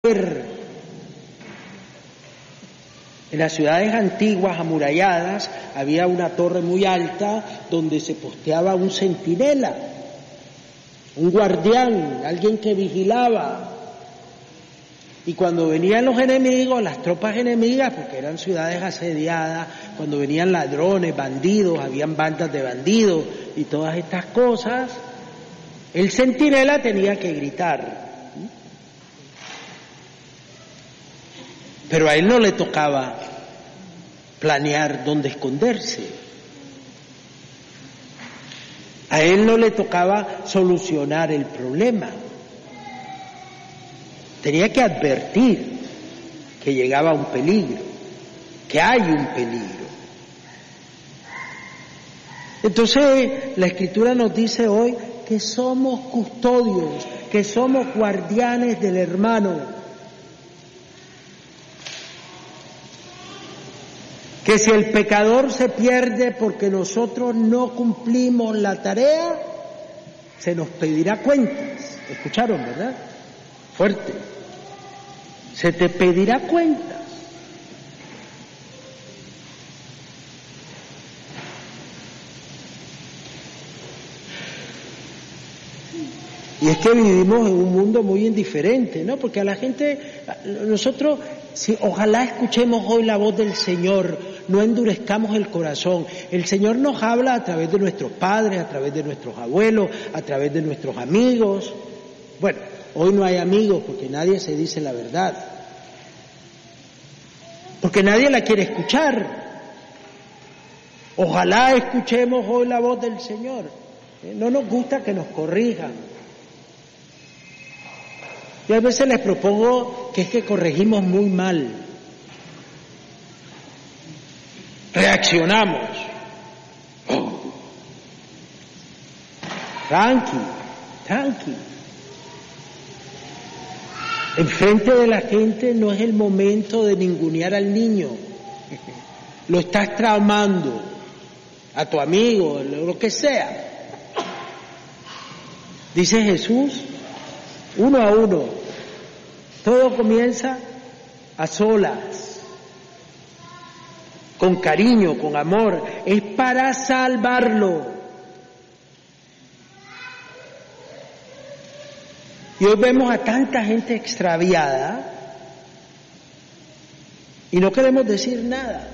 En las ciudades antiguas, amuralladas, había una torre muy alta donde se posteaba un centinela, un guardián, alguien que vigilaba. Y cuando venían los enemigos, las tropas enemigas, porque eran ciudades asediadas, cuando venían ladrones, bandidos, habían bandas de bandidos y todas estas cosas, el centinela tenía que gritar. Pero a él no le tocaba planear dónde esconderse. A él no le tocaba solucionar el problema. Tenía que advertir que llegaba un peligro, que hay un peligro. Entonces, la Escritura nos dice hoy que somos custodios, que somos guardianes del hermano. Que si el pecador se pierde porque nosotros no cumplimos la tarea, se nos pedirá cuentas. ¿Escucharon, verdad? Fuerte. Se te pedirá cuentas. Y es que vivimos en un mundo muy indiferente, ¿no? Porque a la gente, nosotros, ojalá escuchemos hoy la voz del Señor, no endurezcamos el corazón. El Señor nos habla a través de nuestros padres, a través de nuestros abuelos, a través de nuestros amigos. Bueno, hoy no hay amigos porque nadie se dice la verdad. Porque nadie la quiere escuchar. Ojalá escuchemos hoy la voz del Señor. No nos gusta que nos corrijan. Yo a veces les propongo que es que corregimos muy mal. Reaccionamos. Tranqui. Enfrente de la gente no es el momento de ningunear al niño. Lo estás traumando a tu amigo, lo que sea. Dice Jesús, uno a uno. Todo comienza a solas, con cariño, con amor. Es para salvarlo. Y hoy vemos a tanta gente extraviada y no queremos decir nada.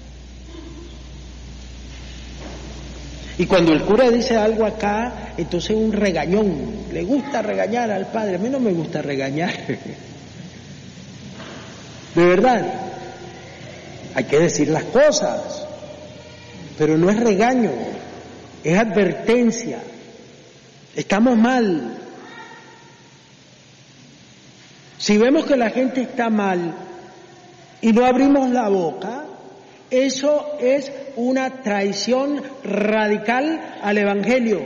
Y cuando el cura dice algo acá, entonces un regañón. Le gusta regañar al padre. A mí no me gusta regañar. De verdad. Hay que decir las cosas. Pero no es regaño. Es advertencia. Estamos mal. Si vemos que la gente está mal y no abrimos la boca, eso es una traición radical al Evangelio.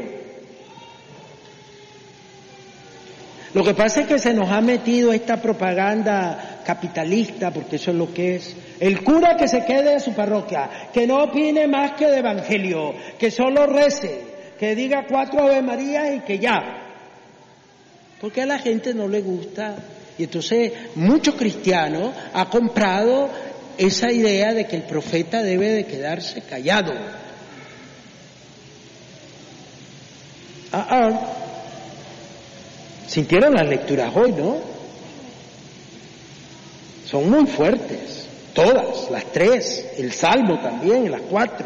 Lo que pasa es que se nos ha metido esta propaganda capitalista, porque eso es lo que es. El cura que se quede en su parroquia, que no opine más que de Evangelio, que solo rece, que diga 4 Ave Marías y que ya. Porque a la gente no le gusta. Y entonces mucho cristiano ha comprado esa idea de que el profeta debe de quedarse callado. Sintieron las lecturas hoy, ¿no? Son muy fuertes, todas, las 3, el Salmo también, las 4.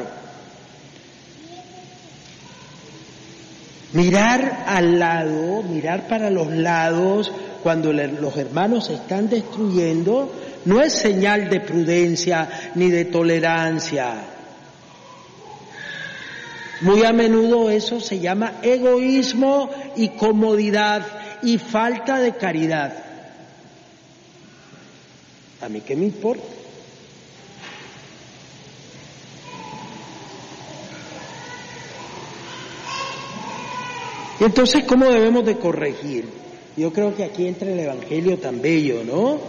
Mirar al lado, mirar para los lados, cuando los hermanos se están destruyendo, no es señal de prudencia ni de tolerancia. Muy a menudo eso se llama egoísmo y comodidad y falta de caridad. ¿A mí qué me importa? Y entonces, ¿cómo debemos de corregir? Yo creo que aquí entra el Evangelio tan bello, ¿no?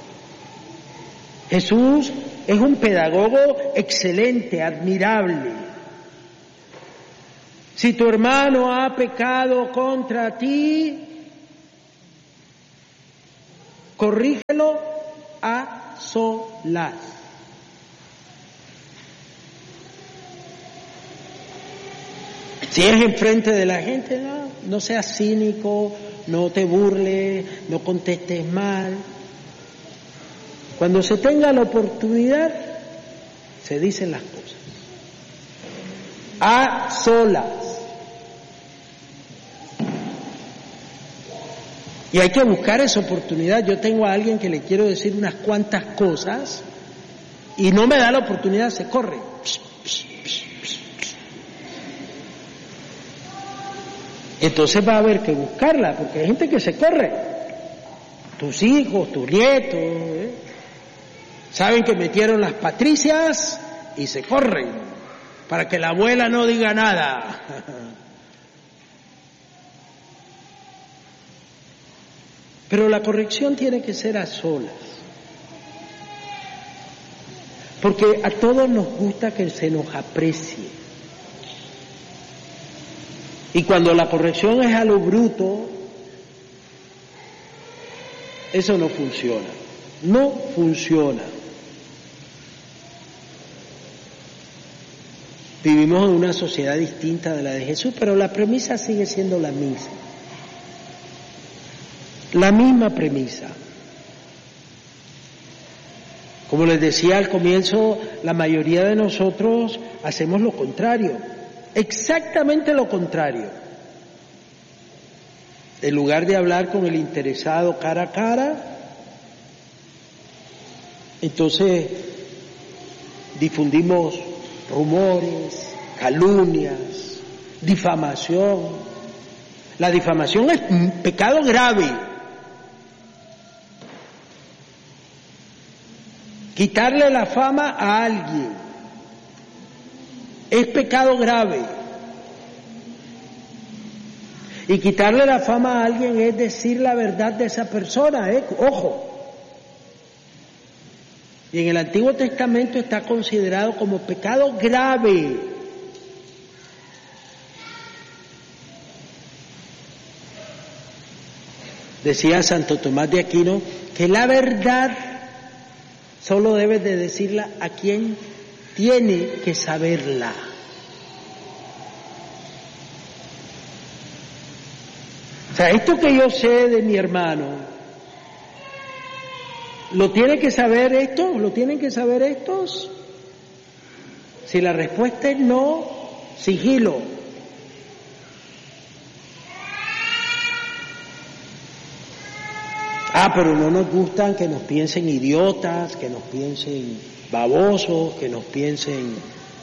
Jesús es un pedagogo excelente, admirable. Si tu hermano ha pecado contra ti, corrígelo a solas. Si es enfrente de la gente, no seas cínico, no te burles, no contestes mal. Cuando se tenga la oportunidad, se dicen las cosas. A solas. Y hay que buscar esa oportunidad. Yo tengo a alguien que le quiero decir unas cuantas cosas y no me da la oportunidad, se corre. Entonces va a haber que buscarla, porque hay gente que se corre. Tus hijos, tus nietos, saben que metieron las patricias y se corren para que la abuela no diga nada. Pero la corrección tiene que ser a solas. Porque a todos nos gusta que se nos aprecie. Y cuando la corrección es a lo bruto, eso no funciona. No funciona. Vivimos en una sociedad distinta de la de Jesús, pero la premisa sigue siendo la misma. La misma premisa. Como les decía al comienzo, la mayoría de nosotros hacemos lo contrario, exactamente lo contrario. En lugar de hablar con el interesado cara a cara, entonces difundimos rumores, calumnias, difamación. La difamación es un pecado grave. Quitarle la fama a alguien es pecado grave. Y quitarle la fama a alguien es decir la verdad de esa persona, ojo. Y en el Antiguo Testamento está considerado como pecado grave. Decía Santo Tomás de Aquino que la verdad solo debes de decirla a quien tiene que saberla. O sea, esto que yo sé de mi hermano, ¿lo tiene que saber esto? ¿Lo tienen que saber estos? Si la respuesta es no, sigilo. Pero no nos gustan que nos piensen idiotas, que nos piensen babosos, que nos piensen...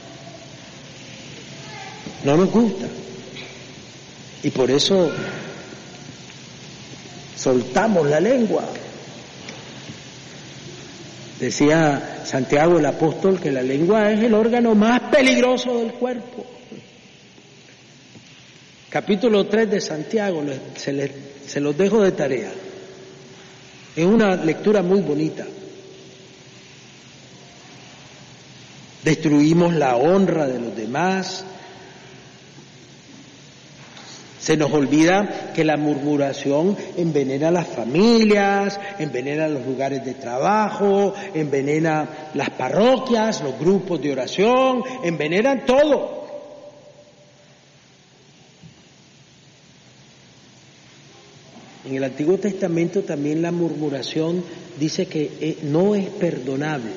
No nos gusta. Y por eso soltamos la lengua. Decía Santiago el apóstol que la lengua es el órgano más peligroso del cuerpo. Capítulo 3 de Santiago, se los dejo de tarea. Es una lectura muy bonita. Destruimos la honra de los demás. Se nos olvida que la murmuración envenena las familias, envenena los lugares de trabajo, envenena las parroquias, los grupos de oración, envenenan todo. En el Antiguo Testamento también la murmuración dice que no es perdonable.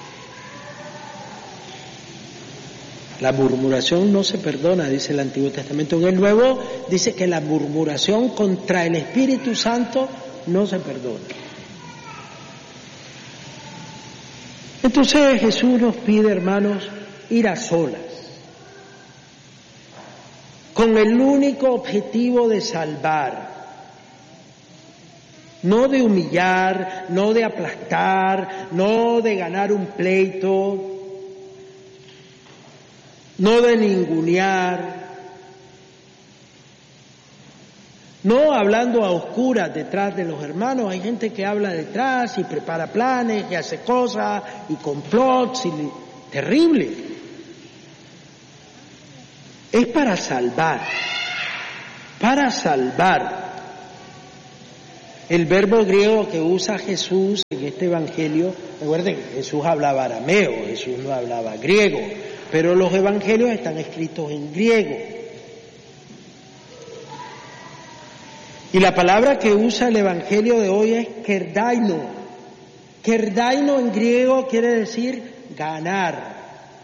La murmuración no se perdona, dice el Antiguo Testamento. En el Nuevo dice que la murmuración contra el Espíritu Santo no se perdona. Entonces Jesús nos pide, hermanos, ir a solas, con el único objetivo de salvar. No de humillar, no de aplastar, no de ganar un pleito, no de ningunear, no hablando a oscuras detrás de los hermanos. Hay gente que habla detrás y prepara planes y hace cosas y complots y terrible. Es para salvar, para salvar. El verbo griego que usa Jesús en este evangelio, recuerden, Jesús hablaba arameo, Jesús no hablaba griego, pero los evangelios están escritos en griego. Y la palabra que usa el evangelio de hoy es kerdaino. Kerdaino en griego quiere decir ganar.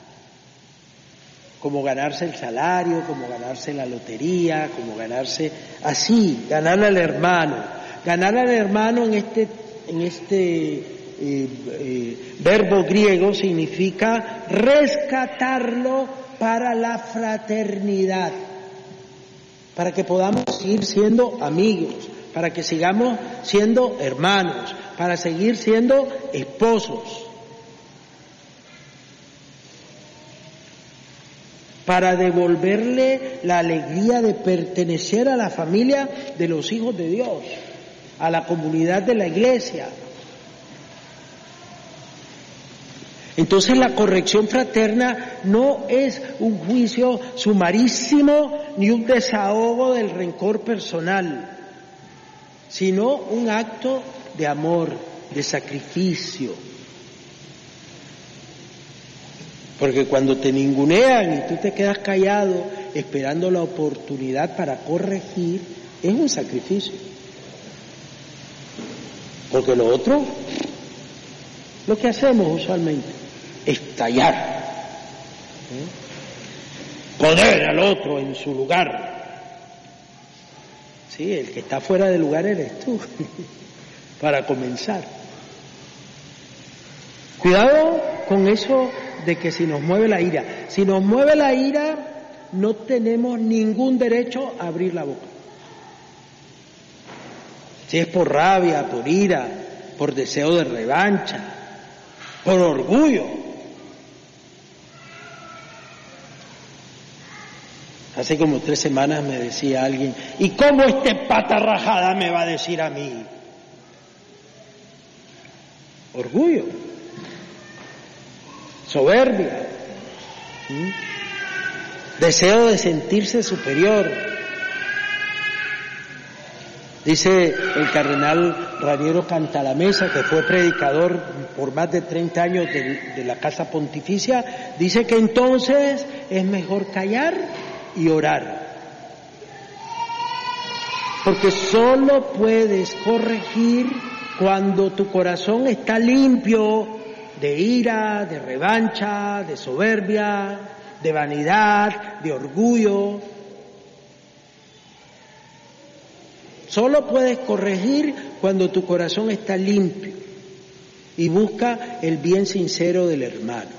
Como ganarse el salario, como ganarse la lotería, como ganarse así, ganar al hermano. Ganar al hermano en este verbo griego significa rescatarlo para la fraternidad, para que podamos seguir siendo amigos, para que sigamos siendo hermanos, para seguir siendo esposos, para devolverle la alegría de pertenecer a la familia de los hijos de Dios, a la comunidad de la iglesia. Entonces la corrección fraterna no es un juicio sumarísimo ni un desahogo del rencor personal, sino un acto de amor, de sacrificio. Porque cuando te ningunean y tú te quedas callado esperando la oportunidad para corregir, es un sacrificio. Porque lo otro, lo que hacemos usualmente, es tallar, poner al otro en su lugar. Sí, el que está fuera del lugar eres tú, para comenzar. Cuidado con eso de que si nos mueve la ira. Si nos mueve la ira, no tenemos ningún derecho a abrir la boca. Si es por rabia, por ira, por deseo de revancha, por orgullo. Hace como 3 semanas me decía alguien, ¿y cómo este pata rajada me va a decir a mí? Orgullo, soberbia, deseo de sentirse superior. Dice el cardenal Raniero Cantalamessa, que fue predicador por más de 30 años de la Casa Pontificia, dice que entonces es mejor callar y orar. Porque solo puedes corregir cuando tu corazón está limpio de ira, de revancha, de soberbia, de vanidad, de orgullo. Solo puedes corregir cuando tu corazón está limpio y busca el bien sincero del hermano.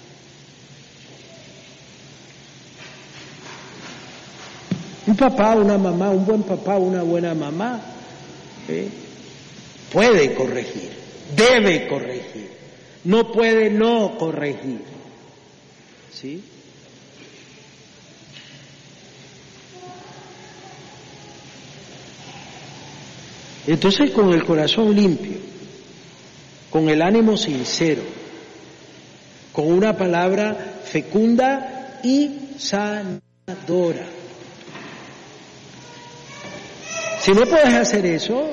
Un papá, una mamá, un buen papá, una buena mamá, puede corregir, debe corregir, no puede no corregir, ¿sí? Entonces, con el corazón limpio, con el ánimo sincero, con una palabra fecunda y sanadora. Si no puedes hacer eso,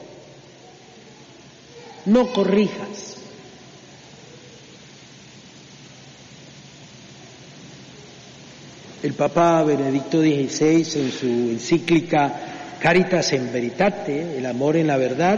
no corrijas. El Papa Benedicto XVI, en su encíclica Caritas in Veritate, el amor en la verdad,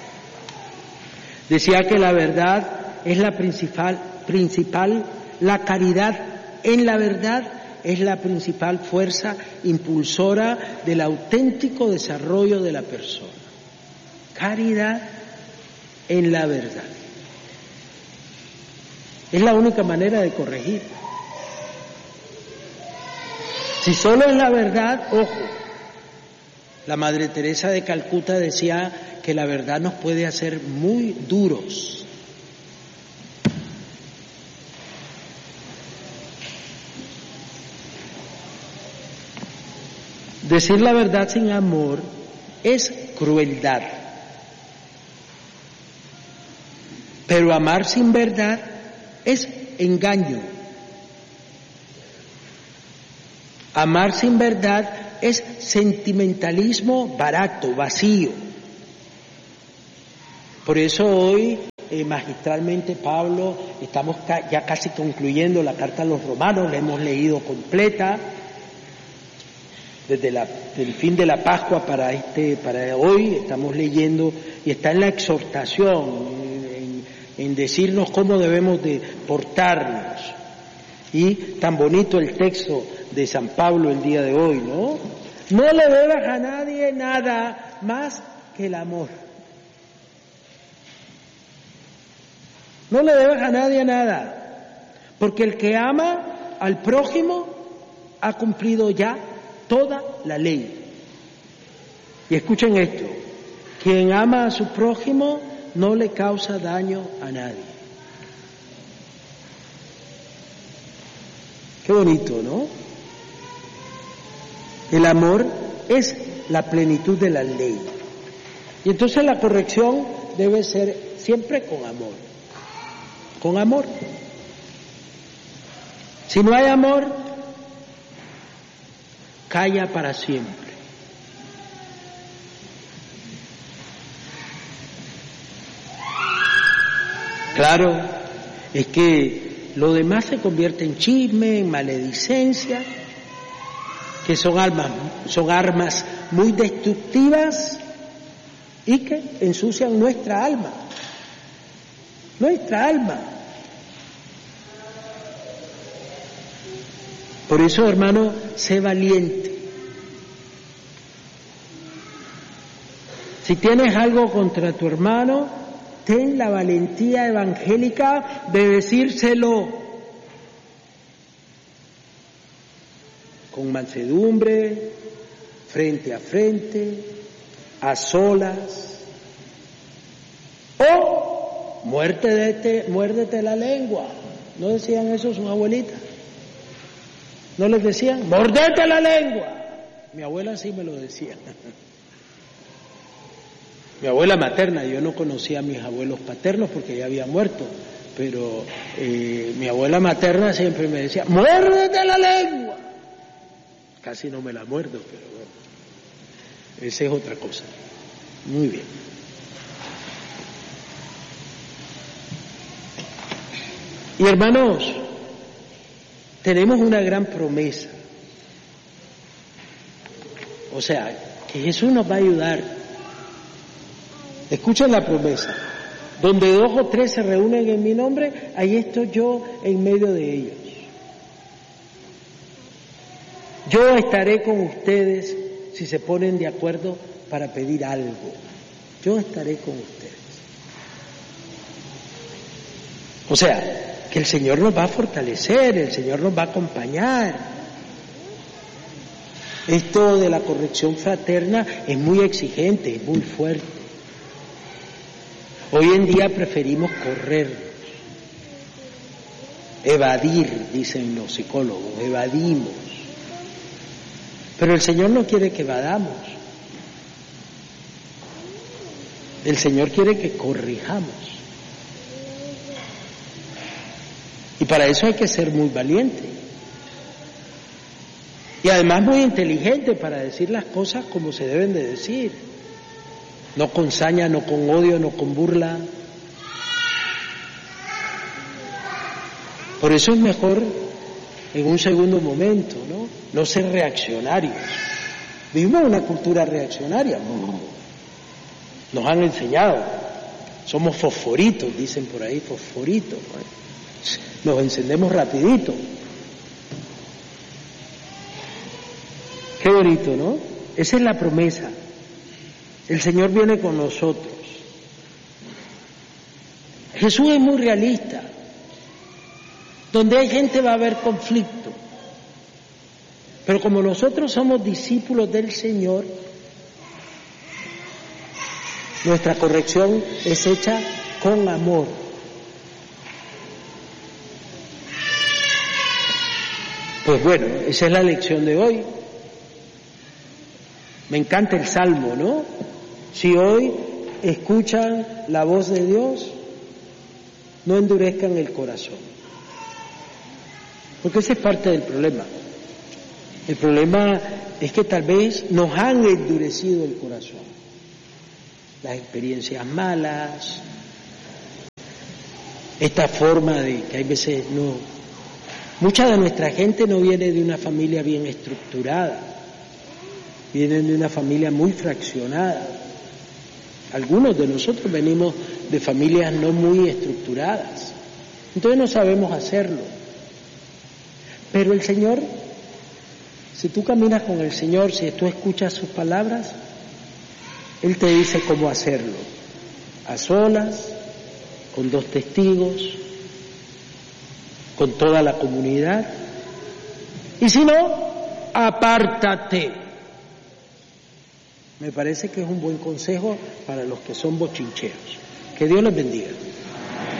decía que la verdad es la principal, la caridad en la verdad es la principal fuerza impulsora del auténtico desarrollo de la persona. Caridad en la verdad. Es la única manera de corregir. Si solo es la verdad, ojo, la Madre Teresa de Calcuta decía que la verdad nos puede hacer muy duros. Decir la verdad sin amor es crueldad. Pero amar sin verdad es engaño. Amar sin verdad es sentimentalismo barato, vacío. Por eso hoy, magistralmente, Pablo, estamos ya casi concluyendo la carta a los romanos, la hemos leído completa, desde el fin de la Pascua para hoy, estamos leyendo, y está en la exhortación, en decirnos cómo debemos de portarnos. Y tan bonito el texto de San Pablo el día de hoy, ¿no? No le debas a nadie nada más que el amor. No le debas a nadie nada, porque el que ama al prójimo ha cumplido ya toda la ley. Y escuchen esto, quien ama a su prójimo no le causa daño a nadie. Qué bonito, ¿no? El amor es la plenitud de la ley. Y entonces la corrección debe ser siempre con amor. Con amor. Si no hay amor, calla para siempre. Claro, es que lo demás se convierte en chisme, en maledicencia, que son armas muy destructivas y que ensucian nuestra alma. Nuestra alma. Por eso, hermano, sé valiente. Si tienes algo contra tu hermano, ten la valentía evangélica de decírselo con mansedumbre, frente a frente, a solas, o muérdete la lengua. ¿No decían eso sus abuelitas? ¿No les decían? ¡Mordete la lengua! Mi abuela sí me lo decía. Mi abuela materna, yo no conocía a mis abuelos paternos porque ya habían muerto, pero mi abuela materna siempre me decía, ¡muérdete la lengua! Casi no me la muerdo, pero bueno, esa es otra cosa. Muy bien. Y hermanos, tenemos una gran promesa. O sea, que Jesús nos va a ayudar. Escuchen la promesa. Donde 2 o 3 se reúnen en mi nombre, ahí estoy yo en medio de ellos. Yo estaré con ustedes si se ponen de acuerdo para pedir algo. Yo estaré con ustedes. O sea, que el Señor nos va a fortalecer, el Señor nos va a acompañar. Esto de la corrección fraterna es muy exigente, es muy fuerte. Hoy en día preferimos correr, evadir, dicen los psicólogos, evadimos. Pero el Señor no quiere que evadamos. El Señor quiere que corrijamos. Y para eso hay que ser muy valiente. Y además muy inteligente para decir las cosas como se deben de decir. No con saña, no con odio, no con burla. Por eso es mejor en un segundo momento, ¿no? No ser reaccionarios. Vivimos una cultura reaccionaria. Nos han enseñado. Somos fosforitos, dicen por ahí, fosforitos. Nos encendemos rapidito. Qué bonito, ¿no? Esa es la promesa. El Señor viene con nosotros. Jesús es muy realista. Donde hay gente va a haber conflicto. Pero como nosotros somos discípulos del Señor, nuestra corrección es hecha con amor. Pues bueno, esa es la lección de hoy. Me encanta el Salmo, ¿no? Si hoy escuchan la voz de Dios, no endurezcan el corazón. Porque ese es parte del problema. El problema es que tal vez nos han endurecido el corazón. las experiencias malas, esta forma de que hay veces no. Mucha de nuestra gente no viene de una familia bien estructurada, vienen de una familia muy fraccionada. Algunos de nosotros venimos de familias no muy estructuradas, entonces no sabemos hacerlo. Pero el Señor, si tú caminas con el Señor, si tú escuchas sus palabras, Él te dice cómo hacerlo, a solas, con 2 testigos, con toda la comunidad, y si no, apártate. Me parece que es un buen consejo para los que son bochincheros. Que Dios les bendiga.